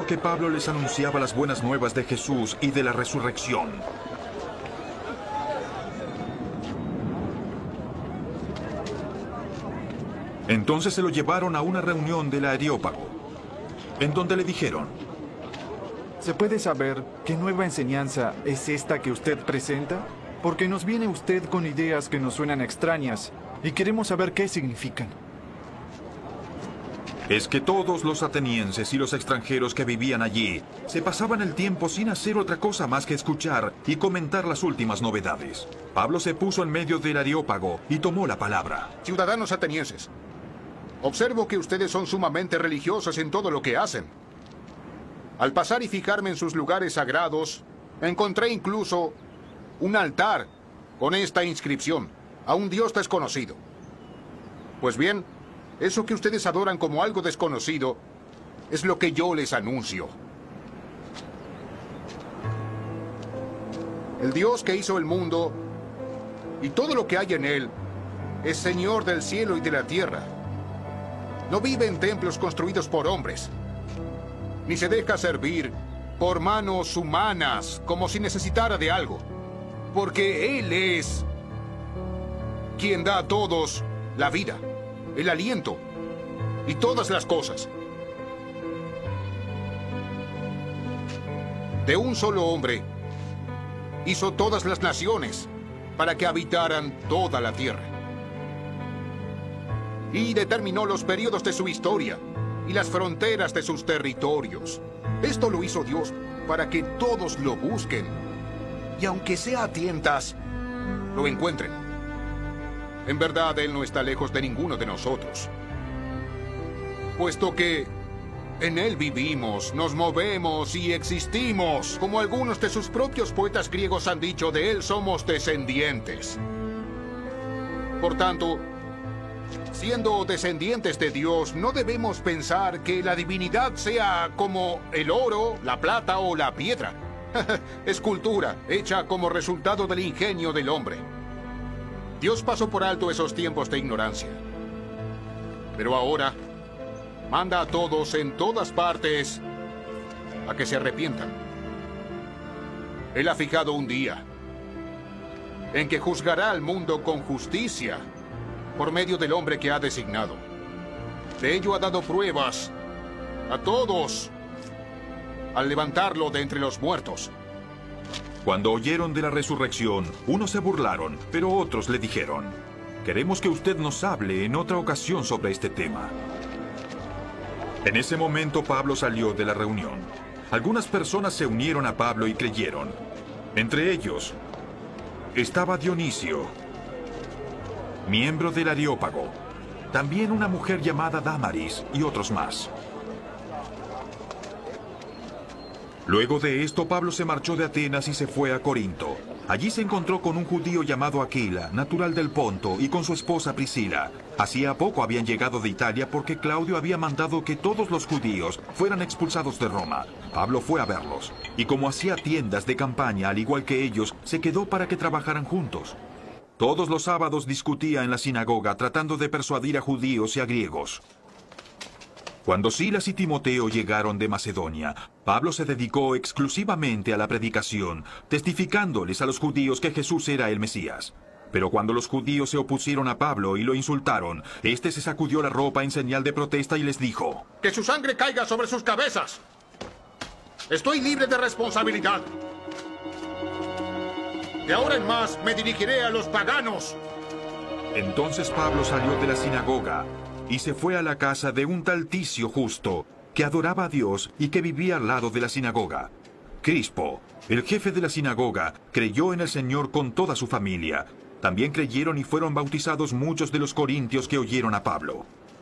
porque Pablo les anunciaba las buenas nuevas de Jesús y de la resurrección. Entonces se lo llevaron a una reunión del Areópago, en donde le dijeron: ¿Se puede saber qué nueva enseñanza es esta que usted presenta? Porque nos viene usted con ideas que nos suenan extrañas y queremos saber qué significan. Es que todos los atenienses y los extranjeros que vivían allí se pasaban el tiempo sin hacer otra cosa más que escuchar y comentar las últimas novedades. Pablo se puso en medio del Areópago y tomó la palabra. Ciudadanos atenienses, observo que ustedes son sumamente religiosos en todo lo que hacen. Al pasar y fijarme en sus lugares sagrados, encontré incluso un altar con esta inscripción: a un Dios desconocido. Pues bien, eso que ustedes adoran como algo desconocido es lo que yo les anuncio. El Dios que hizo el mundo y todo lo que hay en él es Señor del cielo y de la tierra. No vive en templos construidos por hombres, ni se deja servir por manos humanas como si necesitara de algo, porque Él es quien da a todos la vida, el aliento y todas las cosas. De un solo hombre hizo todas las naciones para que habitaran toda la tierra. Y determinó los periodos de su historia y las fronteras de sus territorios. Esto lo hizo Dios para que todos lo busquen y, aunque sea a tientas, lo encuentren. En verdad, Él no está lejos de ninguno de nosotros, puesto que en Él vivimos, nos movemos y existimos. Como algunos de sus propios poetas griegos han dicho, de Él somos descendientes. Por tanto, siendo descendientes de Dios, no debemos pensar que la divinidad sea como el oro, la plata o la piedra. Escultura hecha como resultado del ingenio del hombre. Dios pasó por alto esos tiempos de ignorancia. Pero ahora manda a todos en todas partes a que se arrepientan. Él ha fijado un día en que juzgará al mundo con justicia por medio del hombre que ha designado. De ello ha dado pruebas a todos al levantarlo de entre los muertos. Cuando oyeron de la resurrección, unos se burlaron, pero otros le dijeron: queremos que usted nos hable en otra ocasión sobre este tema. En ese momento Pablo salió de la reunión. Algunas personas se unieron a Pablo y creyeron. Entre ellos estaba Dionisio, miembro del Areópago, también una mujer llamada Dámaris y otros más. Luego de esto, Pablo se marchó de Atenas y se fue a Corinto. Allí se encontró con un judío llamado Aquila, natural del Ponto, y con su esposa Priscila. Hacía poco habían llegado de Italia porque Claudio había mandado que todos los judíos fueran expulsados de Roma. Pablo fue a verlos, y como hacía tiendas de campaña al igual que ellos, se quedó para que trabajaran juntos. Todos los sábados discutía en la sinagoga tratando de persuadir a judíos y a griegos. Cuando Silas y Timoteo llegaron de Macedonia, Pablo se dedicó exclusivamente a la predicación, testificándoles a los judíos que Jesús era el Mesías. Pero cuando los judíos se opusieron a Pablo y lo insultaron, este se sacudió la ropa en señal de protesta y les dijo: ¡Que su sangre caiga sobre sus cabezas! Estoy libre de responsabilidad. De ahora en más me dirigiré a los paganos. Entonces Pablo salió de la sinagoga y se fue a la casa de un tal Ticio Justo, que adoraba a Dios y que vivía al lado de la sinagoga. Crispo, el jefe de la sinagoga, creyó en el Señor con toda su familia. También creyeron y fueron bautizados muchos de los corintios que oyeron a Pablo.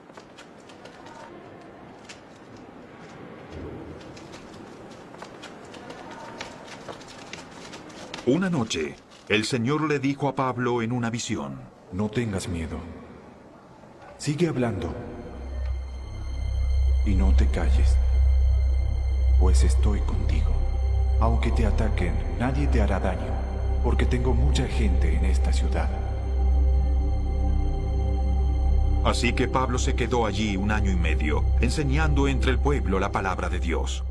Una noche, el Señor le dijo a Pablo en una visión: No tengas miedo. Sigue hablando. Y no te calles, pues estoy contigo. Aunque te ataquen, nadie te hará daño, porque tengo mucha gente en esta ciudad. Así que Pablo se quedó allí 1 año y medio, enseñando entre el pueblo la palabra de Dios.